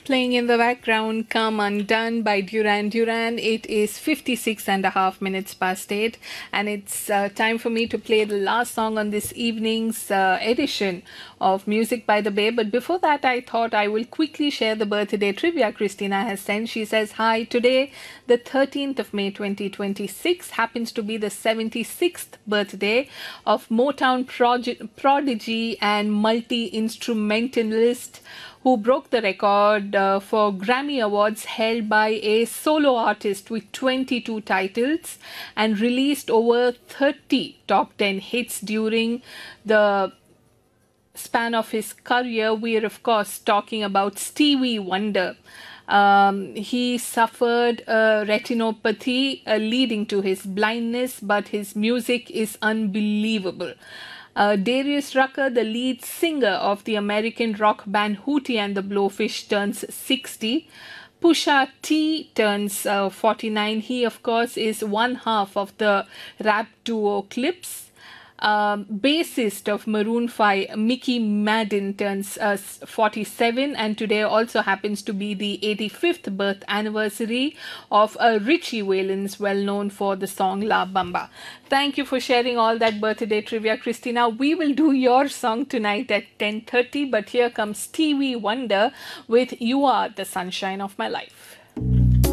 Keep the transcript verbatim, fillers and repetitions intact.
Playing in the background, Come Undone by Duran Duran. It is fifty-six and a half minutes past eight, and it's uh, time for me to play the last song on this evening's uh, edition of Music by the Bay. But before that, I thought I will quickly share the birthday trivia Christina has sent. She says, hi, today, the thirteenth of May twenty twenty-six, happens to be the seventy-sixth birthday of Motown prog- prodigy and multi-instrumentalist who broke the record uh, for Grammy Awards held by a solo artist with twenty-two titles and released over thirty top ten hits during the span of his career. We are, of course, talking about Stevie Wonder. Um, he suffered a retinopathy uh, leading to his blindness, but his music is unbelievable. Uh, Darius Rucker, the lead singer of the American rock band Hootie and the Blowfish, turns sixty. Pusha T turns uh, forty-nine. He, of course, is one half of the rap duo Clips. Um, bassist of Maroon five, Mickey Madden, turns uh, forty-seven, and today also happens to be the eighty-fifth birth anniversary of uh, Richie Valens, well known for the song La Bamba. Thank you for sharing all that birthday trivia, Christina. We will do your song tonight at ten thirty, but here comes Stevie Wonder with You Are the Sunshine of My Life.